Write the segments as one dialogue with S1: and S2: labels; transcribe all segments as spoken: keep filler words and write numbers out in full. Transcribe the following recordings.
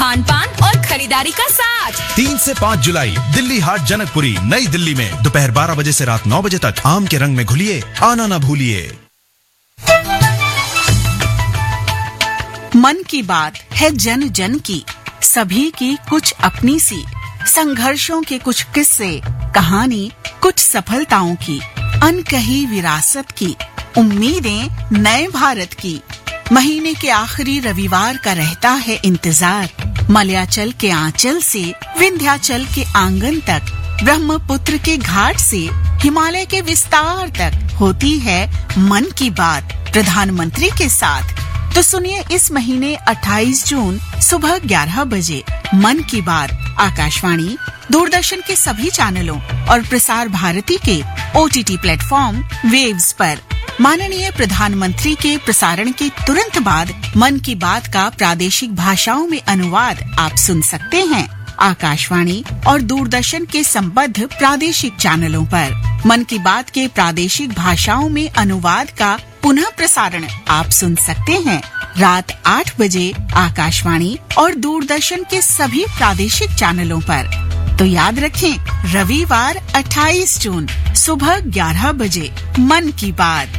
S1: खान पान और खरीदारी का साथ।
S2: तीन से पाँच जुलाई दिल्ली हाट जनकपुरी नई दिल्ली में दोपहर बारह बजे से रात नौ बजे तक आम के रंग में घुलिए, आना ना भूलिए।
S3: मन की बात है जन जन की, सभी की कुछ अपनी सी, संघर्षों के कुछ किस्से, कहानी कुछ सफलताओं की, अनकही विरासत की, उम्मीदें नए भारत की। महीने के आखिरी रविवार का रहता है इंतजार, मलयाचल के आंचल से विंध्याचल के आंगन तक, ब्रह्मपुत्र के घाट से हिमालय के विस्तार तक होती है मन की बात प्रधानमंत्री के साथ। तो सुनिए इस महीने अट्ठाईस जून सुबह ग्यारह बजे मन की बात आकाशवाणी, दूरदर्शन के सभी चैनलों और प्रसार भारती के ओटीटी प्लेटफॉर्म वेव्स पर। माननीय प्रधानमंत्री के प्रसारण के तुरंत बाद मन की बात का प्रादेशिक भाषाओं में अनुवाद आप सुन सकते हैं आकाशवाणी और दूरदर्शन के संबद्ध प्रादेशिक चैनलों पर। मन की बात के प्रादेशिक भाषाओं में अनुवाद का पुनः प्रसारण आप सुन सकते हैं रात आठ बजे आकाशवाणी और दूरदर्शन के सभी प्रादेशिक चैनलों पर। तो याद रखें, रविवार अट्ठाईस जून सुबह ग्यारह बजे मन की बात।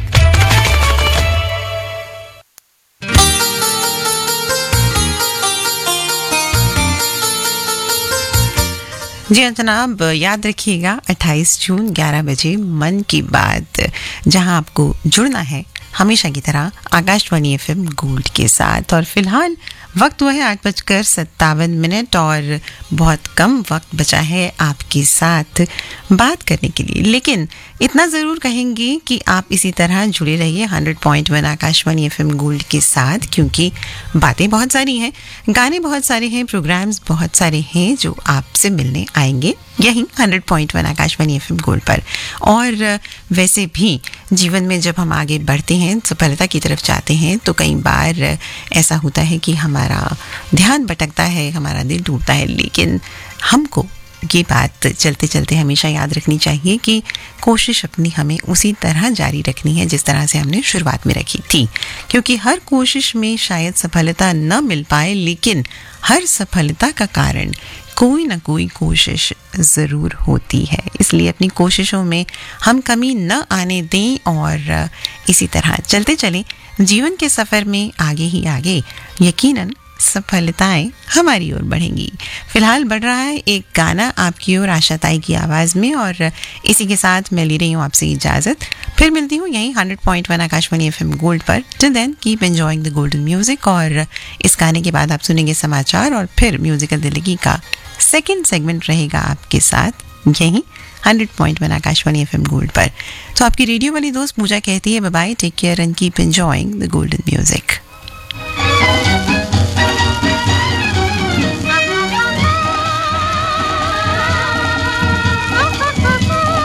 S4: जी हाँ जनाब, याद रखिएगा अट्ठाईस जून ग्यारह बजे मन की बात, जहां आपको जुड़ना है हमेशा की तरह आकाशवाणी एफएम गोल्ड के साथ। और फिलहाल वक्त हुआ है आठ बजकर सत्तावन मिनट और बहुत कम वक्त बचा है आपके साथ बात करने के लिए, लेकिन इतना ज़रूर कहेंगे कि आप इसी तरह जुड़े रहिए hundred point one Akashvani FM gold के साथ, क्योंकि बातें बहुत सारी हैं, गाने बहुत सारे हैं, प्रोग्राम्स बहुत सारे हैं जो आपसे मिलने आएंगे यहीं hundred point one Akashvani FM gold पर। और वैसे भी जीवन में जब हम आगे बढ़ते हैं, सफलता की तरफ जाते हैं, तो कई बार ऐसा होता है कि हमारा ध्यान भटकता है, हमारा दिल टूटता है, लेकिन हमको ये बात चलते चलते हमेशा याद रखनी चाहिए कि कोशिश अपनी हमें उसी तरह जारी रखनी है जिस तरह से हमने शुरुआत में रखी थी, क्योंकि हर कोशिश में शायद सफलता न मिल पाए, लेकिन हर सफलता का कारण कोई ना कोई कोशिश ज़रूर होती है। इसलिए अपनी कोशिशों में हम कमी न आने दें और इसी तरह चलते चलें जीवन के सफ़र में, आगे ही आगे यकीनन सफलताएं हमारी ओर बढ़ेंगी। फिलहाल बढ़ रहा है एक गाना आपकी ओर आशा ताई की आवाज़ में, और इसी के साथ मैं ले रही हूँ आपसे इजाज़त। फिर मिलती हूँ यहीं hundred point one Akashvani FM gold पर। Till then keep enjoying the golden music, और इस गाने के बाद आप सुनेंगे समाचार और फिर म्यूजिकल दिल्ली का सेकेंड सेगमेंट रहेगा आपके साथ यहीं hundred point one Akashvani FM gold पर। तो आपकी रेडियो वाली दोस्त पूजा कहती है bye bye, take care and keep enjoying the golden music.